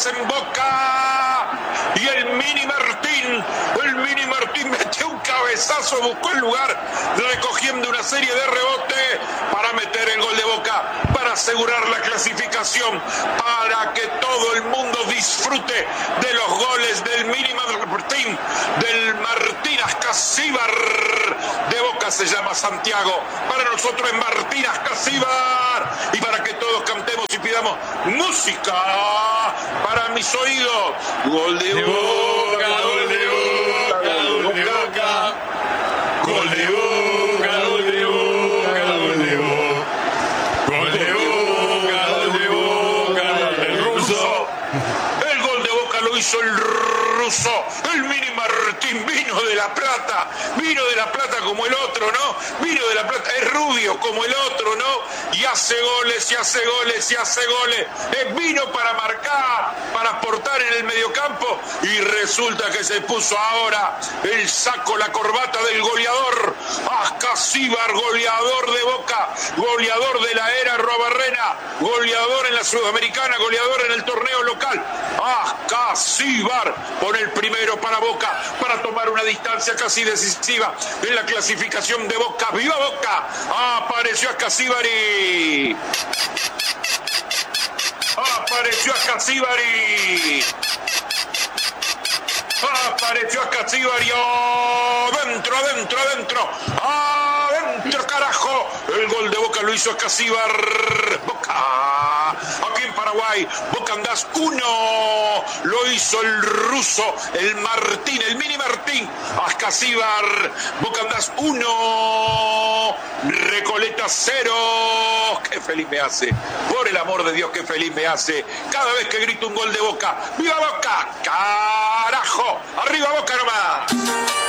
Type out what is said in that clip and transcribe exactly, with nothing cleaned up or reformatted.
goles en Boca. Y el Mini Martín, el Mini Martín metió un cabezazo, buscó el lugar, recogiendo una serie de rebotes para meter el gol de Boca, para asegurar la clasificación, para que todo el mundo disfrute de los goles del Mini Martín, del Martín Ascasíbar de Boca. Se llama Santiago, para nosotros es Martín Ascasíbar, y para que todos cantemos y pidamos música para mis oídos. Gol de Boca, gol de Boca, gol de Boca, gol de Boca, gol de Boca, gol de Boca, gol de Boca, gol de Boca, el ruso, el gol de Boca lo hizo el ruso, el Mini Martín vino de La Plata, vino de La Plata como el otro, ¿no? Vino de La Plata, es rubio como el otro, ¿no? Y hace goles, y hace goles, y hace goles. Eh, vino para marcar, para aportar en el mediocampo, y resulta que se puso ahora el saco, la corbata del goleador. Ascasíbar, goleador de Boca, goleador de la era Robarrena, goleador en la Sudamericana, goleador en el torneo local. Ascasíbar pone el primero para Boca, para tomar una distancia casi decisiva en la clasificación de Boca. ¡Viva Boca! Apareció Ascasíbari. Apareció Ascasíbari. Apareció Ascasíbari. Adentro, adentro, adentro. Adentro, carajo. El gol de Boca lo hizo Ascasíbar. Boca. Aquí en Paraguay, Boca Andás uno. Lo hizo el ruso, el Martín, el Mini Martín. Ascasíbar. Boca Andás uno. Recoleta cero. Qué feliz me hace. Por el amor de Dios, qué feliz me hace. Cada vez que grito un gol de Boca. ¡Viva Boca! ¡Carajo! ¡Arriba Boca nomás!